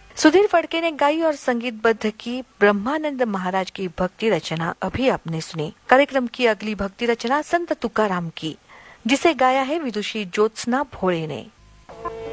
सुधीर फड़के ने गाई और संगीतबद्ध की ब्रह्मानंद महाराज की भक्ति रचना अभी आपने सुनी। कार्यक्रम की अगली भक्ति रचना संत तुकाराम की, जिसे गाया है विदुषी ज्योत्सना भोले ने।